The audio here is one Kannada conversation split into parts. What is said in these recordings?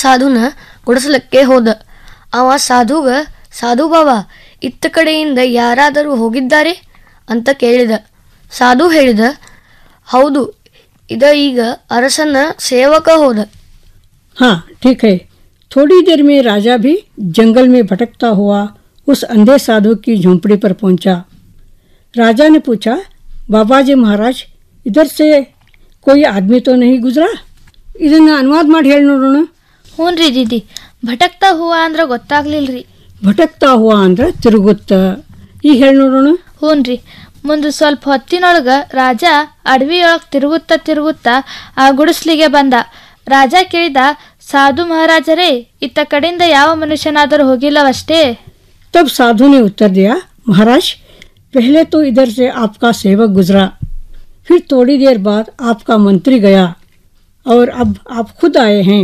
ಸಾಧುನ ಗುಡಿಸಲಕ್ಕೆ ಹೋದ. ಅವ ಸಾಧುಗ, ಸಾಧು ಬಾಬಾ, ಇತ್ತ ಕಡೆಯಿಂದ ಯಾರಾದರೂ ಹೋಗಿದ್ದಾರೆ ಅಂತ ಕೇಳಿದ. ಸಾಧು ಹೇಳಿದ, ಹೌದು, ಈಗ ಅರಸನ ಸೇವಕ ಹೋದ. हाँ ठीक है। थोड़ी देर में राजा भी जंगल में भटकता हुआ उस अंधे साधु की झोंपड़ी पर पहुंचा। राजा ने पूछा, बाबा जी महाराज, इधर से कोई आदमी तो नहीं गुजरा? ಇದನ್ನು ಅನುವಾದ ಮಾಡಿ ಹೇಳಿ ನೋಡೋಣ. ಹ್ಞೂ ರೀ ದೀದಿ, ಭಟಕ್ತಾ ಹೂವ ಅಂದ್ರೆ ಗೊತ್ತಾಗ್ಲಿಲ್ರಿ. ಭಟಕ್ತಾ ಹೂವ ಅಂದ್ರೆ ತಿರುಗುತ್ತ. ಈಗ ಹೇಳಿ ನೋಡೋಣ. ಹ್ಞೂ ರೀ, ಮುಂದೆ ಸ್ವಲ್ಪ ಹೊತ್ತಿನೊಳಗೆ ರಾಜ ಅಡವಿಯೊಳಗೆ ತಿರುಗುತ್ತಾ ಆ ಗುಡಿಸ್ಲಿಗೆ ಬಂದ. ರಾಜ ಕೇಳಿದ, ಸಾಧು ಮಹಾರಾಜರೇ, ಇತ್ತ ಕಡೆಯಿಂದ ಯಾವ ಮನುಷ್ಯನಾದರೂ ಹೋಗಿಲ್ಲವಷ್ಟೇ? तब साधु ने उत्तर दिया, महाराज, पहले तो इधर से आपका सेवक गुजरा, फिर थोड़ी देर बाद आपका मंत्री गया और अब आप खुद आए हैं.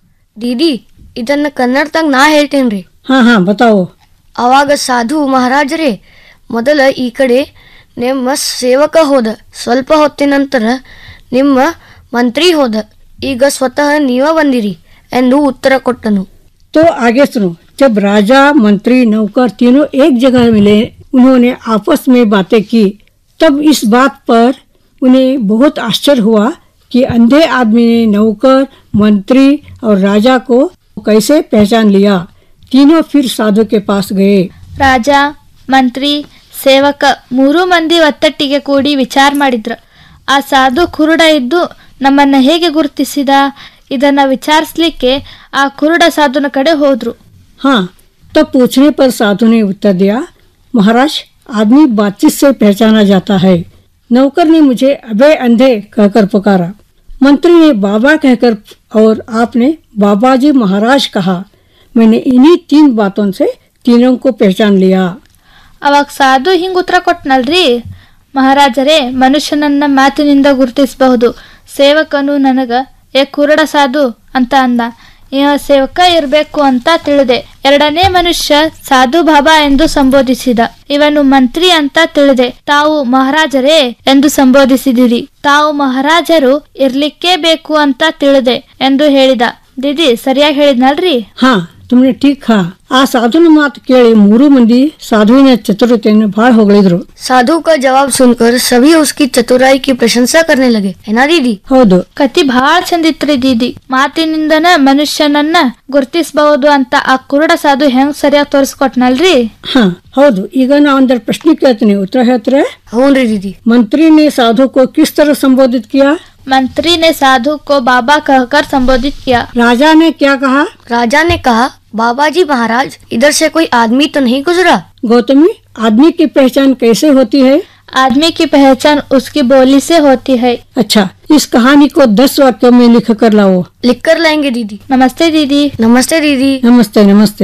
ದೀದಿ, ಇದನ್ನ ಕನ್ನಡದಾಗ ನಾ ಹೇಳ್ತೇನ್ರಿ. हाँ हाँ बताओ. ಅವಾಗ ಸಾಧು ಮಹಾರಾಜರೇ, ಮೊದಲ ಈ ಕಡೆ ನಿಮ್ಮ ಸೇವಕ ಹೋದ, ಸ್ವಲ್ಪ ಹೊತ್ತಿನ ನಂತರ ನಿಮ್ಮ ಮಂತ್ರಿ ಹೋದ, ಈಗ ಸ್ವತಃ ನೀವ ಬಂದಿರಿ ಎಂದು ಉತ್ತರ ಕೊಟ್ಟನು. तो आगे सुनो. जब राजा, मंत्री, नौकर तीनों एक जगह मिले, उन्होंने आपस में बातें की. तब इस बात पर उन्हें बहुत आश्चर्य हुआ कि अंधे आदमी ने नौकर, मंत्री और राजा को कैसे पहचान लिया. तीनों फिर साधु के पास गए. ರಾಜ, ಮಂತ್ರಿ, ಸೇವಕ ಮೂರೂ ಮಂದಿ ಒತ್ತಟ್ಟಿಗೆ ಕೂಡಿ ವಿಚಾರ ಮಾಡಿದ್ರು. ಆ ಸಾಧು ಕುರುಡ ಇದ್ದು ನಮ್ಮನ್ನ ಹೇಗೆ ಗುರುತಿಸಿದ? ಇದನ್ನ ವಿಚಾರಿಸ್ಲಿಕ್ಕೆ ಆ ಕುರುಡ ಸಾಧುನ ಕಡೆ ಹೋದ್ರು. हाँ, तब पूछने पर साधु ने उत्तर दिया, महाराज, आदमी बातचीत से पहचाना जाता है. नौकर ने मुझे अबे अंधे कहकर पुकारा, मंत्री ने बाबा कहकर और आपने बाबा जी महाराज कहा. मैंने इन्हीं 3 बातों से तीनों को पहचान लिया. ಅವಾಗ ಸಾಧು ಹಿಂಗ ಉತ್ತರ ಕೊಟ್ನಲ್ರಿ, ಮಹಾರಾಜರೇ, ಮನುಷ್ಯನನ್ನ ಮಾತಿನಿಂದ ಗುರುತಿಸಬಹುದು. ಸೇವಕನು ನನಗ ಕುರುಡ ಸಾಧು ಅಂತ ಅಂದ. ಇವ ಸೇವಕ ಇರಬೇಕು ಅಂತ ತಿಳಿದೆ. ಎರಡನೇ ಮನುಷ್ಯ ಸಾಧು ಬಾಬಾ ಎಂದು ಸಂಬೋಧಿಸಿದ. ಇವನು ಮಂತ್ರಿ ಅಂತ ತಿಳಿದೆ. ತಾವು ಮಹಾರಾಜರೇ ಎಂದು ಸಂಬೋಧಿಸಿದಿರಿ. ತಾವು ಮಹಾರಾಜರು ಇರ್ಲಿಕ್ಕೇ ಬೇಕು ಅಂತ ತಿಳಿದೆ ಎಂದು ಹೇಳಿದ. ದೀದಿ, ಸರಿಯಾಗಿ ಹೇಳಿದ್ನಲ್ರಿ? हाँ, तुमने ठीक कहा. ಆ ಸಾಧುನ ಮಾತು ಕೇಳಿ ಮೂರು ಮಂದಿ ಸಾಧುವಿನ ಚತುರತೆಯನ್ನು ಬಹಳ ಹೊಗಳಿದ್ರು. साधु का जवाब सुनकर सभी उसकी चतुराई की प्रशंसा करने लगे, है ना दीदी? ಹೌದು. ಕತಿ ಬಹಳ ಚಂದಿತ್ರಿ ದೀದಿ. ಮಾತಿನಿಂದನ ಮನುಷ್ಯನನ್ನ ಗುರ್ತಿಸಬಹುದು ಅಂತ ಆ ಕುರುಡ ಸಾಧು ಹೆಂಗ್ ಸರಿಯಾಗಿ ತೋರಿಸ್ಕೊಟ್ನಲ್ರಿ? हाँ ಹೌದು. ಈಗ ನಾ ಒಂದೆರಡು ಪ್ರಶ್ನೆ ಕೇಳ್ತೀನಿ, ಉತ್ತರ ಹೇಳ್ತಾರೆ? हूँ री दीदी. मंत्री ने साधु को किस तरह संबोधित किया? मंत्री ने साधु को बाबा कहकर संबोधित किया. राजा ने क्या कहा? राजा ने कहा, बाबा जी महाराज, इधर से कोई आदमी तो नहीं गुजरा? गौतमी, आदमी की पहचान कैसे होती है? आदमी की पहचान उसकी बोली से होती है. अच्छा, इस कहानी को 10 वाक्यों में लिख कर लाओ. लिख कर लाएंगे दीदी. ನಮಸ್ತೆ ದೀದಿ. नमस्ते दीदी. ನಮಸ್ತೆ ನಮಸ್ತೆ.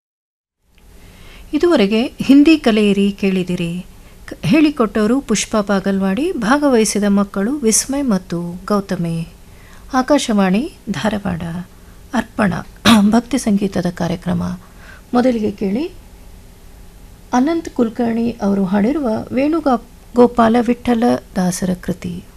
ಇದುವರೆಗೆ ಹಿಂದಿ ಕಲಿಯಿರಿ ಕೇಳಿದಿರಿ. ಹೇಳಿಕೊಟ್ಟವರು ಪುಷ್ಪಾ ಬಾಗಲ್ವಾಡಿ. ಭಾಗವಹಿಸಿದ ಮಕ್ಕಳು ವಿಸ್ಮಯ್ ಮತ್ತು ಗೌತಮಿ. ಆಕಾಶವಾಣಿ ಧಾರವಾಡ. ಅರ್ಪಣ ಭಕ್ತಿ ಸಂಗೀತದ ಕಾರ್ಯಕ್ರಮ. ಮೊದಲಿಗೆ ಕೇಳಿ ಅನಂತ್ ಕುಲಕರ್ಣಿ ಅವರು ಹಾಡಿರುವ ವೇಣುಗೋಪಾಲ ವಿಠ್ಠಲ ದಾಸರ ಕೃತಿ.